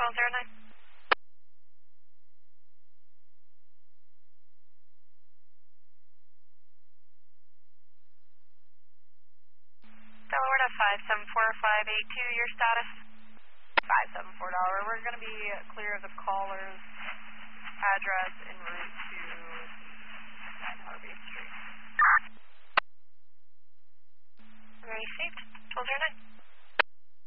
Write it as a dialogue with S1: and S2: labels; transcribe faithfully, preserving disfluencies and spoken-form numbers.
S1: call zero nine. Delaware to five seven four five eight two, your status?
S2: five seven four Delaware. We're going to be clear of the caller's address en route to